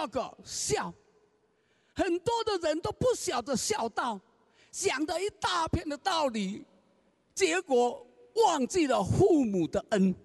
二个孝，很多的人都不晓得孝道，讲了一大片的道理，结果忘记了父母的恩。